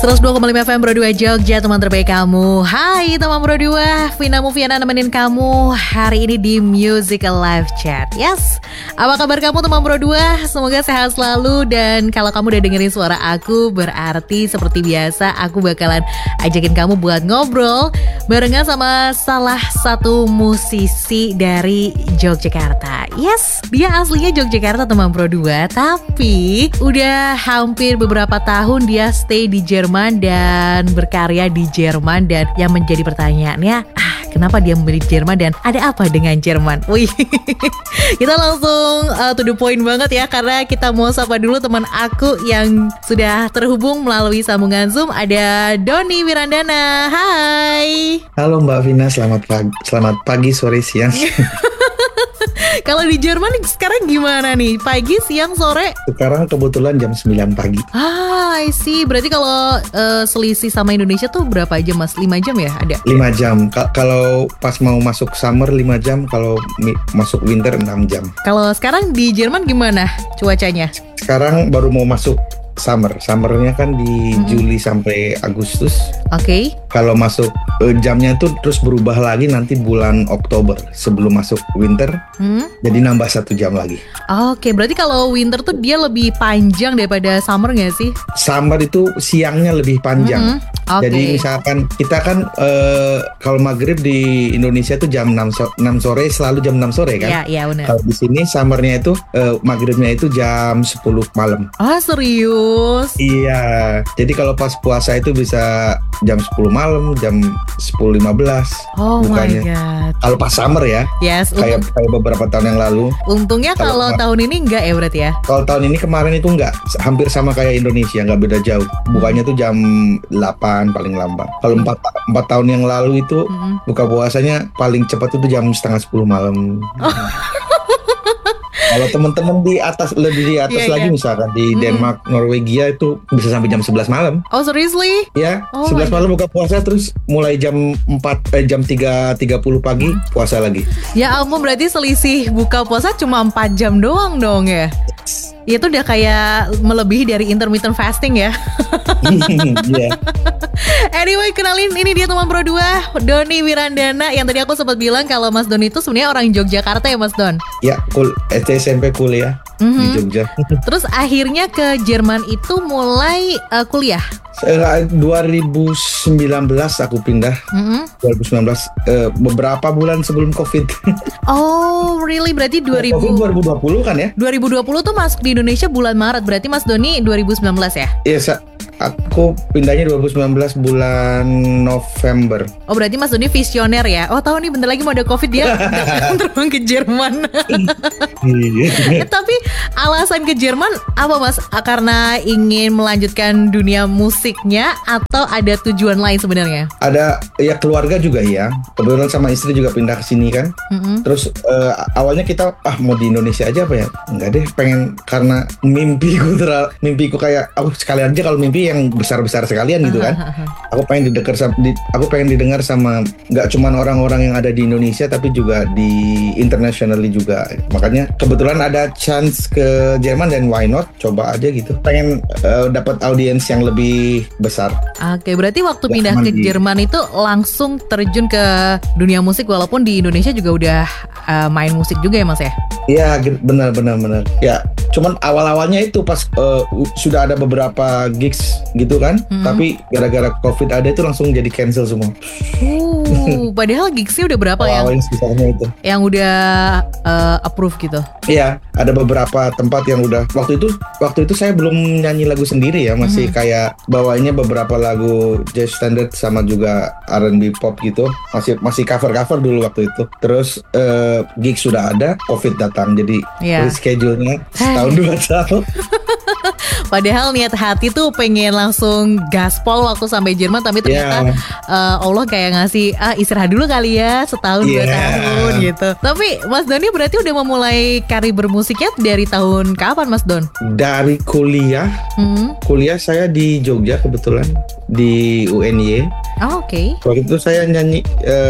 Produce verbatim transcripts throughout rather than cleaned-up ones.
seratus dua koma lima F M Pro dua Jogja, teman terbaik kamu. Hai teman Pro dua, Vina Mufiana nemenin kamu hari ini di Music Live Chat. Yes, apa kabar kamu teman Pro dua? Semoga sehat selalu. Dan kalau kamu udah dengerin suara aku, berarti seperti biasa aku bakalan ajakin kamu buat ngobrol barengan sama salah satu musisi dari Yogyakarta. Yes, dia aslinya Yogyakarta teman Pro dua, tapi udah hampir beberapa tahun dia stay di Jerman dan berkarya di Jerman. Dan yang menjadi pertanyaannya, ah, kenapa dia memilih Jerman dan ada apa dengan Jerman? Wih, kita langsung uh, to the point banget ya, karena kita mau sapa dulu teman aku yang sudah terhubung melalui sambungan Zoom. Ada Doni Wirandana. Hai. Halo Mbak Vina, selamat pagi, selamat pagi, sore, siang. Kalau di Jerman sekarang gimana nih? Pagi, siang, sore? Sekarang kebetulan jam sembilan pagi. Ah, I see. Berarti kalau uh, selisih sama Indonesia tuh berapa jam mas? lima jam ya ada? lima jam. Ka- kalau pas mau masuk summer lima jam, kalau mi- masuk winter enam jam. Kalau sekarang di Jerman gimana cuacanya? Sekarang baru mau masuk summer. Summernya kan di mm-hmm. Juli sampai Agustus. Oke. Okay. Kalau masuk eh, jamnya tuh terus berubah lagi nanti bulan Oktober sebelum masuk winter. Hmm? Jadi nambah satu jam lagi. Oke, okay, berarti kalau winter tuh dia lebih panjang daripada summer nggak sih? Summer itu siangnya lebih panjang. Mm-hmm. Okay. Jadi misalkan kita kan eh, kalau maghrib di Indonesia tuh jam enam, so- enam sore selalu jam enam sore kan? Iya, iya benar. Kalau di sini summernya itu eh, maghribnya itu jam sepuluh malam. Ah, serius? Iya. Jadi kalau pas puasa itu bisa jam sepuluh malam, jam sepuluh lima belas. Oh bukanya. My God. Kalau pas summer ya. Yes. Kayak, kayak beberapa tahun yang lalu. Untungnya kalau, kalau tahun ini enggak ya berarti ya? Kalau tahun ini kemarin itu enggak. Hampir sama kayak Indonesia, enggak beda jauh. Bukanya tuh jam delapan paling lambat. Kalau empat, empat tahun yang lalu itu mm-hmm. buka puasanya paling cepat itu jam setengah sepuluh malam. Oh. Kalau teman-teman di atas, lebih di atas yeah, lagi yeah. misalkan di mm. Denmark, Norwegia itu bisa sampai jam sebelas malam. Oh seriously? Ya, oh sebelas malam buka puasa, terus mulai jam empat eh, jam tiga tiga puluh pagi puasa lagi. Ya ampun, berarti selisih buka puasa cuma empat jam doang dong ya? Itu udah kayak melebihi dari intermittent fasting ya. Yeah. Anyway, kenalin, ini dia teman Pro dua, Doni Wirandana. Yang tadi aku sempat bilang kalau Mas Doni itu sebenarnya orang Yogyakarta ya Mas Don? Ya, kul- S M P kuliah mm-hmm. di Jogja. Terus akhirnya ke Jerman itu mulai uh, kuliah? dua ribu sembilan belas aku pindah. Mm-hmm. dua ribu sembilan belas uh, beberapa bulan sebelum Covid. Oh, really? Berarti dua ribu Covid dua ribu dua puluh kan ya? dua ribu dua puluh tuh masuk di Indonesia bulan Maret. Berarti Mas Doni dua ribu sembilan belas ya? Iya, sa- aku pindahnya dua ribu sembilan belas bulan November. Oh, berarti Mas Doni visioner ya? Oh, tahu nih bentar lagi mau ada Covid dia terbang ke Jerman. Tapi alasan ke Jerman apa Mas? Karena ingin melanjutkan dunia musiknya atau ada tujuan lain sebenarnya? Ada, ya keluarga juga ya. Kebetulan sama istri juga pindah ke sini kan. Mm-hmm. Terus uh, awalnya kita ah mau di Indonesia aja apa ya? Enggak deh, pengen karena mimpiku teral, mimpiku kayak aku sekalian aja kalau mimpi yang besar-besar sekalian gitu kan. Aku pengen didengar sama di, aku pengen didengar sama enggak cuman orang-orang yang ada di Indonesia tapi juga di internationally juga. Makanya kebetulan ada chance ke Jerman dan why not, coba aja gitu. Pengen uh, dapat audiens yang lebih besar. Oke, berarti waktu ya, pindah ke di... Jerman itu langsung terjun ke dunia musik walaupun di Indonesia juga udah uh, main musik juga ya Mas ya? Iya, benar benar benar. Ya, cuman awal-awalnya itu pas uh, sudah ada beberapa gigs gitu kan, mm-hmm. tapi gara-gara Covid ada itu langsung jadi cancel semua. Uh, padahal gigsnya udah berapa ya? Yang sisanya itu. Yang udah uh, approve gitu. Iya, ada beberapa tempat yang udah waktu itu waktu itu saya belum nyanyi lagu sendiri ya, masih mm-hmm. kayak bawainnya beberapa lagu jazz standard sama juga R and B pop gitu. Masih masih cover-cover dulu waktu itu. Terus uh, gig sudah ada, Covid datang jadi yeah. reschedule-nya setahun dua tahun. Padahal niat hati tuh pengen langsung gaspol waktu sampai Jerman, tapi ternyata yeah. uh, Allah kayak ngasih ah istirahat dulu kali ya setahun yeah. dua tahun gitu. Tapi Mas Doni berarti udah memulai karir bermusiknya dari tahun kapan Mas Don? Dari kuliah, hmm. kuliah saya di Jogja kebetulan di U N Y. Oh, oke. Okay. Waktu itu saya nyanyi uh,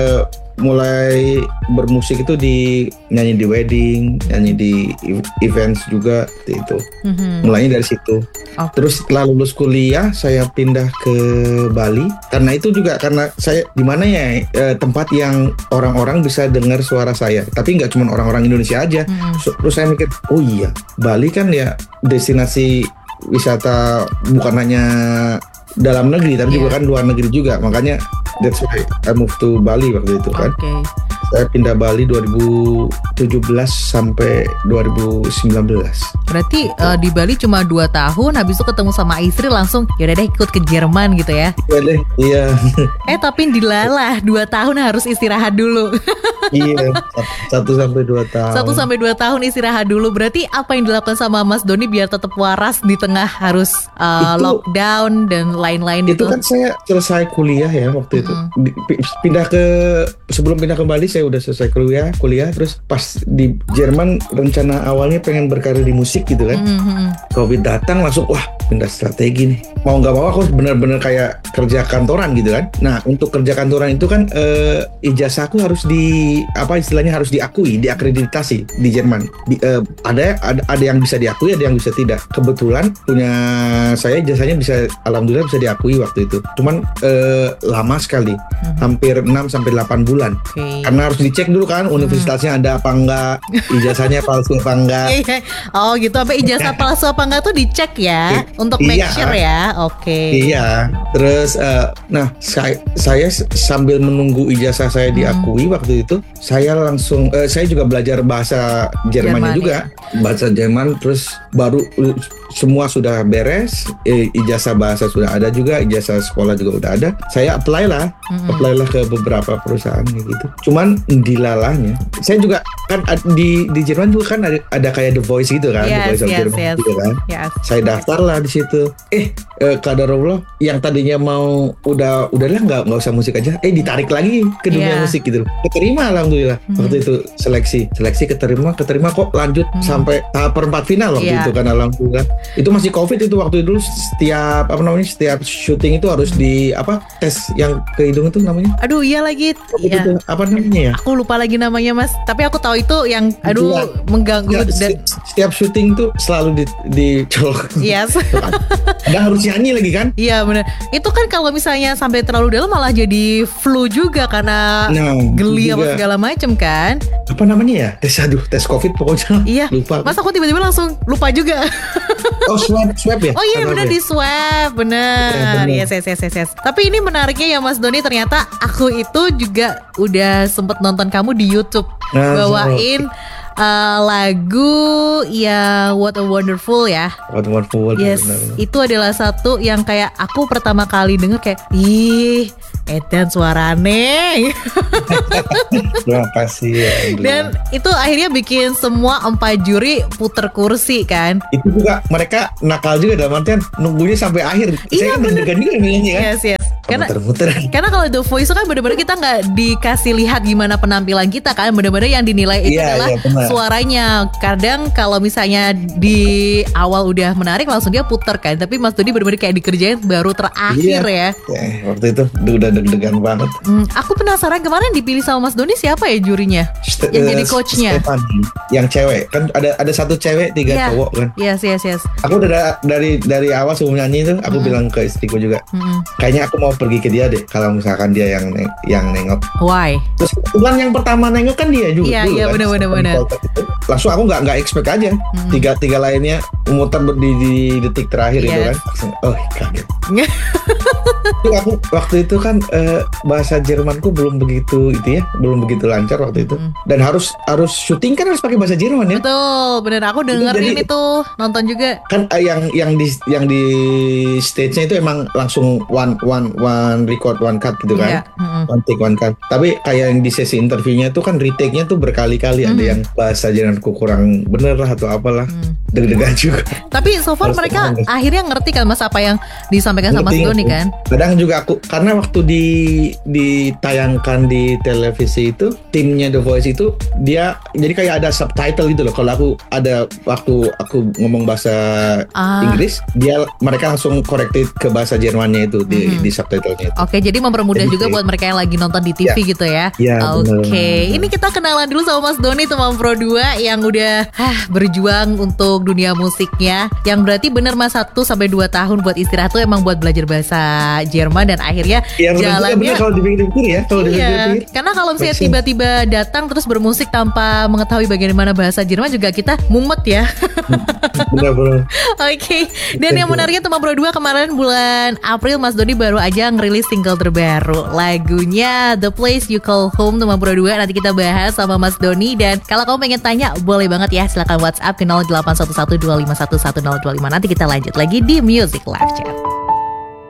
mulai bermusik itu di nyanyi di wedding, nyanyi di events juga itu. Mm-hmm. Mulainya dari situ. Oh. Terus setelah lulus kuliah saya pindah ke Bali karena itu juga karena saya di mana ya eh, tempat yang orang-orang bisa dengar suara saya. Tapi nggak cuma orang-orang Indonesia aja. Mm-hmm. Terus saya mikir, oh iya Bali kan ya destinasi wisata bukan hanya dalam negeri tapi yeah. juga kan luar negeri juga, makanya that's why I moved to Bali waktu itu kan. Okay. Saya pindah Bali dua ribu tujuh belas sampai dua ribu sembilan belas. Berarti uh, di Bali cuma dua tahun, habis itu ketemu sama istri langsung yaudah deh ikut ke Jerman gitu ya? Iya deh, iya. Eh tapi dilalah dua tahun harus istirahat dulu. Iya, satu sampai dua tahun. Satu sampai dua tahun istirahat dulu. Berarti apa yang dilakukan sama Mas Doni biar tetap waras di tengah harus uh, itu, lockdown dan lain-lain itu? Itu kan saya selesai kuliah ya waktu mm-hmm. itu. Pindah ke sebelum pindah ke Bali saya udah selesai kuliah, kuliah terus pas di Jerman rencana awalnya pengen berkarir di musik gitu kan. Mm-hmm. Covid datang langsung wah pindah strategi nih. Mau nggak mau aku benar-benar kayak kerja kantoran gitu kan. Nah untuk kerja kantoran itu kan uh, ijazahku harus di apa istilahnya harus diakui, diakreditasi di Jerman. Di, uh, ada, ada ada yang bisa diakui, ada yang bisa tidak. Kebetulan punya saya ijazahnya bisa alhamdulillah bisa diakui waktu itu. Cuman uh, lama sekali, mm-hmm. hampir enam sampai delapan bulan. Okay. Karena harus dicek dulu kan universitasnya mm-hmm. ada apa enggak, ijazahnya palsu apa enggak. Oh gitu, sampai ijazah palsu apa enggak tuh dicek ya untuk make iya. sure ya. Oke. Okay. Iya. Terus uh, nah saya, saya sambil menunggu ijazah saya diakui hmm. waktu itu saya langsung uh, saya juga belajar bahasa Jermannya Jerman, juga ya. Bahasa Jerman terus baru uh, semua sudah beres, eh, ijazah bahasa sudah ada juga, ijazah sekolah juga udah ada. Saya apply lah, mm-hmm. apply lah ke beberapa perusahaan gitu. Cuman dilalahnya, saya juga kan di di Jerman juga kan ada, ada kayak The Voice gitu kan, yes, The Voice of yes, Jerman yes. gitu kan. Yes. Saya daftar lah di situ. Eh, eh kadarullah yang tadinya mau udah udahlah nggak nggak usah musik aja, eh ditarik lagi ke dunia yeah. musik gitu. Keterima alhamdulillah mm-hmm. waktu itu seleksi, seleksi keterima, keterima kok lanjut mm-hmm. sampai tahap perempat final waktu yeah. itu kan alhamdulillah. Itu masih Covid itu waktu itu setiap apa namanya setiap syuting itu harus di apa tes yang ke hidung itu namanya. Aduh iya lagi. Iya. Itu, apa namanya ya? Aku lupa lagi namanya Mas. Tapi aku tahu itu yang aduh ya, mengganggu. Ya, dan... Setiap syuting itu selalu di dicolok. Yes. Ada harus nyanyi lagi kan? Iya benar. Itu kan kalau misalnya sampai terlalu dalam malah jadi flu juga karena nah, geli apa segala macam kan? Apa namanya ya? Tes aduh tes Covid pokoknya. Iya. Lupa. Mas aku tiba-tiba langsung lupa juga. Oh swab, swab ya? Oh iya benar ya? Di swab, benar. Ya, yes, yes, yes, yes, yes. Tapi ini menariknya ya Mas Doni, ternyata aku itu juga udah sempet nonton kamu di YouTube nah, bawain so. uh, lagu ya What a Wonderful ya. What a Wonderful. Yes, benar. Itu adalah satu yang kayak aku pertama kali denger kayak ih edan suarane. Terima kasih ya. Dan itu akhirnya bikin semua empat juri puter kursi kan. Itu juga mereka nakal juga dalam artian nunggunya sampai akhir. Iya, saya kan deg-degan juga nyanyi kan. Yes, yes. Karena, muter-muter. Karena kalau The Voice itu kan benar-benar kita nggak dikasih lihat gimana penampilan kita kan, benar-benar yang dinilai itu yeah, adalah yeah, suaranya. Kadang kalau misalnya di awal udah menarik langsung dia puter kan, tapi Mas Doni benar-benar kayak dikerjain baru terakhir yeah. ya. Eh, waktu itu udah deg-degan banget. Hmm, aku penasaran kemarin dipilih sama Mas Doni siapa ya jurinya? St- yang uh, jadi coachnya? Stefani, yang cewek kan ada ada satu cewek tiga yeah. cowok kan. Yes yes yes. Aku udah dari dari awal sebelum nyanyi itu aku mm-hmm. bilang ke istriku juga, mm-hmm. kayaknya aku mau pergi ke dia deh kalau misalkan dia yang neng- yang nengok. Why? Terus bukan yang pertama nengok kan dia juga. Iya iya kan? benar benar. Langsung aku nggak nggak expect aja mm-hmm. tiga tiga lainnya muter di, di detik terakhir yes. itu kan. Langsung, oh kaget. Aku waktu itu kan uh, bahasa Jermanku belum begitu itu ya, belum begitu lancar waktu itu. Mm. Dan harus harus syuting kan harus pakai bahasa Jerman ya. Betul, bener aku dengerin itu, itu nonton juga. Kan uh, yang yang di yang di stage-nya itu emang langsung one one one record one cut gitu kan. Yeah. Mm-hmm. One take one cut. Tapi kayak yang di sesi interviewnya itu kan retake-nya tuh berkali-kali mm-hmm. ada yang bahasa Jermanku kurang bener lah atau apalah. Mm. deg-degan juga. Tapi so far Harus mereka tenang. akhirnya ngerti kan Mas apa yang disampaikan sama Mas Ngerti, Doni ngerti. kan? Kadang juga aku karena waktu di ditayangkan di televisi itu timnya The Voice itu dia jadi kayak ada subtitle gitu loh. Kalau aku ada waktu aku ngomong bahasa Ah. Inggris, dia mereka langsung corrected ke bahasa Jermannya itu di, Mhm. di subtitlenya itu. Oke, jadi mempermudah Jadi juga kayak- buat mereka yang lagi nonton di T V gitu ya. Ya, Oke, benar. ini kita kenalan dulu sama Mas Doni teman Pro dua yang udah ah, berjuang untuk dunia musiknya. Yang berarti bener Mas satu sampai dua tahun buat istirahat tuh emang buat belajar bahasa Jerman dan akhirnya Ya, benar juga, jalannya benar kalau dipikir-pikir ya, kalau iya, dipikir-pikir. karena kalau misalnya Flexing. tiba-tiba datang terus bermusik tanpa mengetahui bagaimana bahasa Jerman juga kita mumet ya. Benar-benar. Oke, dan yang menariknya teman Pro dua kemarin bulan April Mas Doni baru aja ngerilis single terbaru. Lagunya The Place You Call Home teman Pro dua. Nanti kita bahas sama Mas Doni. Dan kalau kamu pengen tanya boleh banget ya, silakan WhatsApp ke nol delapan satu satu dua lima satu satu nol dua lima. Nanti kita lanjut lagi di Music Live Chat.